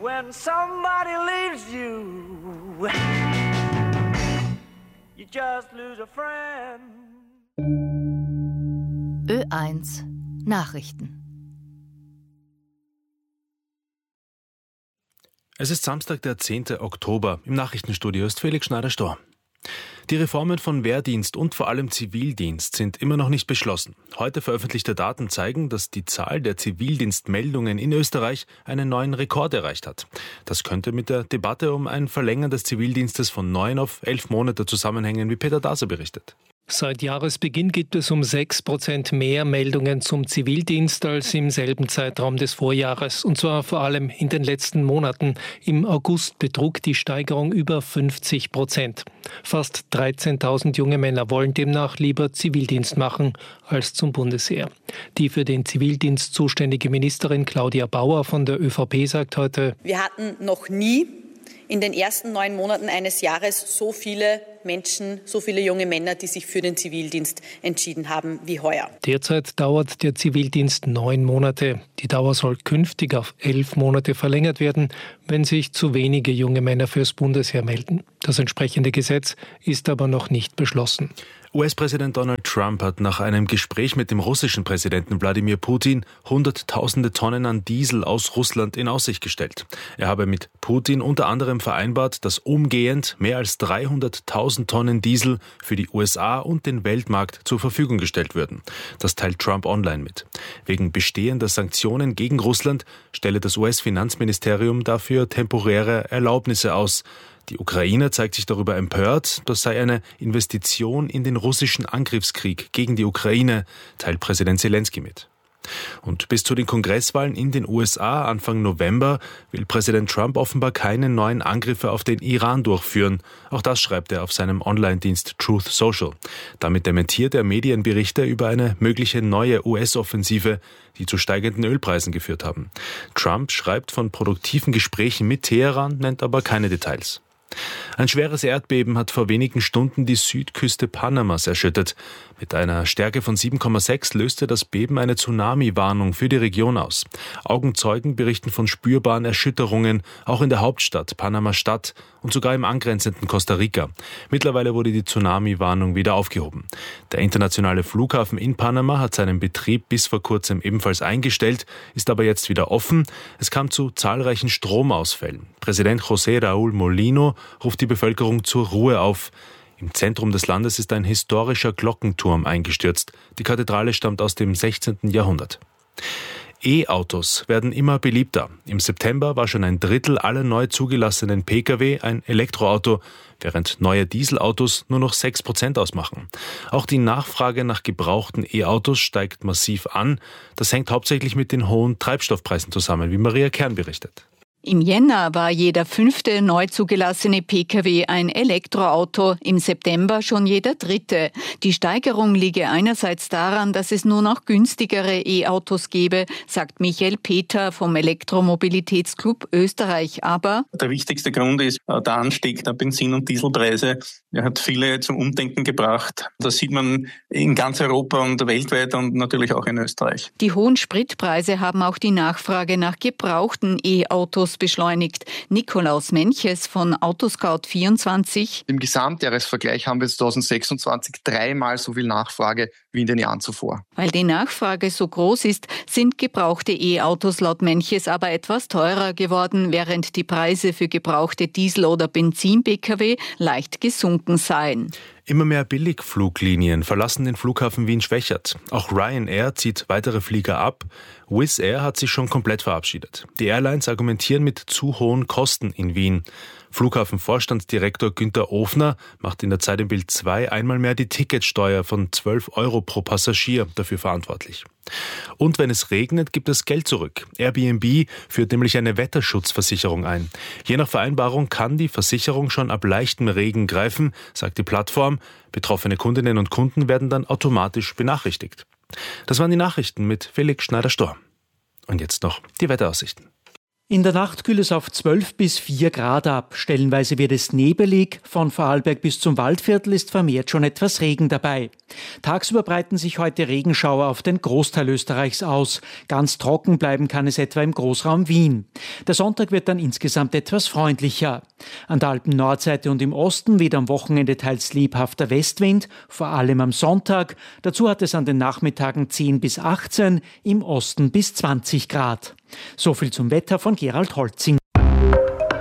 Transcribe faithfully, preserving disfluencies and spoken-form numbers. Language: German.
When somebody leaves you, you just lose a friend. Ö eins Nachrichten. Es ist Samstag, der zehnten Oktober. Im Nachrichtenstudio ist Felix Schneider-Storr. Die Reformen von Wehrdienst und vor allem Zivildienst sind immer noch nicht beschlossen. Heute veröffentlichte Daten zeigen, dass die Zahl der Zivildienstmeldungen in Österreich einen neuen Rekord erreicht hat. Das könnte mit der Debatte um ein Verlängern des Zivildienstes von neun auf elf Monate zusammenhängen, wie Peter Daser berichtet. Seit Jahresbeginn gibt es um sechs Prozent mehr Meldungen zum Zivildienst als im selben Zeitraum des Vorjahres. Und zwar vor allem in den letzten Monaten. Im August betrug die Steigerung über fünfzig Prozent. Fast dreizehntausend junge Männer wollen demnach lieber Zivildienst machen als zum Bundesheer. Die für den Zivildienst zuständige Ministerin Claudia Bauer von der ÖVP sagt heute: Wir hatten noch nie in den ersten neun Monaten eines Jahres so viele Menschen, so viele junge Männer, die sich für den Zivildienst entschieden haben wie heuer. Derzeit dauert der Zivildienst neun Monate. Die Dauer soll künftig auf elf Monate verlängert werden, wenn sich zu wenige junge Männer fürs Bundesheer melden. Das entsprechende Gesetz ist aber noch nicht beschlossen. U S-Präsident Donald Trump hat nach einem Gespräch mit dem russischen Präsidenten Wladimir Putin Hunderttausende Tonnen an Diesel aus Russland in Aussicht gestellt. Er habe mit Putin unter anderem vereinbart, dass umgehend mehr als dreihunderttausend Tonnen Diesel für die U S A und den Weltmarkt zur Verfügung gestellt würden. Das teilt Trump online mit. Wegen bestehender Sanktionen gegen Russland stelle das U S-Finanzministerium dafür temporäre Erlaubnisse aus. Die Ukraine zeigt sich darüber empört, das sei eine Investition in den russischen Angriffskrieg gegen die Ukraine, teilt Präsident Zelensky mit. Und bis zu den Kongresswahlen in den U S A Anfang November will Präsident Trump offenbar keine neuen Angriffe auf den Iran durchführen. Auch das schreibt er auf seinem Online-Dienst Truth Social. Damit dementiert er Medienberichte über eine mögliche neue U S-Offensive, die zu steigenden Ölpreisen geführt haben. Trump schreibt von produktiven Gesprächen mit Teheran, nennt aber keine Details. Ein schweres Erdbeben hat vor wenigen Stunden die Südküste Panamas erschüttert. Mit einer Stärke von sieben Komma sechs löste das Beben eine Tsunami-Warnung für die Region aus. Augenzeugen berichten von spürbaren Erschütterungen, auch in der Hauptstadt Panama-Stadt und sogar im angrenzenden Costa Rica. Mittlerweile wurde die Tsunami-Warnung wieder aufgehoben. Der internationale Flughafen in Panama hat seinen Betrieb bis vor kurzem ebenfalls eingestellt, ist aber jetzt wieder offen. Es kam zu zahlreichen Stromausfällen. Präsident José Raúl Molino ruft die Bevölkerung zur Ruhe auf. Im Zentrum des Landes ist ein historischer Glockenturm eingestürzt. Die Kathedrale stammt aus dem sechzehnten Jahrhundert. E-Autos werden immer beliebter. Im September war schon ein Drittel aller neu zugelassenen Pkw ein Elektroauto, während neue Dieselautos nur noch sechs Prozent ausmachen. Auch die Nachfrage nach gebrauchten E-Autos steigt massiv an. Das hängt hauptsächlich mit den hohen Treibstoffpreisen zusammen, wie Maria Kern berichtet. Im Jänner war jeder fünfte neu zugelassene Pkw ein Elektroauto, im September schon jeder dritte. Die Steigerung liege einerseits daran, dass es nur noch günstigere E-Autos gebe, sagt Michael Peter vom Elektromobilitätsclub Österreich. Aber der wichtigste Grund ist der Anstieg der Benzin- und Dieselpreise. Er hat viele zum Umdenken gebracht. Das sieht man in ganz Europa und weltweit und natürlich auch in Österreich. Die hohen Spritpreise haben auch die Nachfrage nach gebrauchten E-Autos beschleunigt. Nikolaus Menches von Autoscout vierundzwanzig. Im Gesamtjahresvergleich haben wir zwanzig sechsundzwanzig dreimal so viel Nachfrage wie in den Jahren zuvor. Weil die Nachfrage so groß ist, sind gebrauchte E-Autos laut Menches aber etwas teurer geworden, während die Preise für gebrauchte Diesel- oder Benzin-Pkw leicht gesunken seien. Immer mehr Billigfluglinien verlassen den Flughafen Wien-Schwechat. Auch Ryanair zieht weitere Flieger ab. Wizz Air hat sich schon komplett verabschiedet. Die Airlines argumentieren mit zu hohen Kosten in Wien. Flughafenvorstandsdirektor Günther Ofner macht in der Zeit im Bild zwei einmal mehr die Ticketsteuer von zwölf Euro pro Passagier dafür verantwortlich. Und wenn es regnet, gibt es Geld zurück. Airbnb führt nämlich eine Wetterschutzversicherung ein. Je nach Vereinbarung kann die Versicherung schon ab leichtem Regen greifen, sagt die Plattform. Betroffene Kundinnen und Kunden werden dann automatisch benachrichtigt. Das waren die Nachrichten mit Felix Schneider-Storr. Und jetzt noch die Wetteraussichten. In der Nacht kühlt es auf zwölf bis vier Grad ab. Stellenweise wird es nebelig. Von Vorarlberg bis zum Waldviertel ist vermehrt schon etwas Regen dabei. Tagsüber breiten sich heute Regenschauer auf den Großteil Österreichs aus. Ganz trocken bleiben kann es etwa im Großraum Wien. Der Sonntag wird dann insgesamt etwas freundlicher. An der Alpen-Nordseite und im Osten weht am Wochenende teils lebhafter Westwind, vor allem am Sonntag. Dazu hat es an den Nachmittagen zehn bis achtzehn, im Osten bis zwanzig Grad. So viel zum Wetter von Gerald Holzing.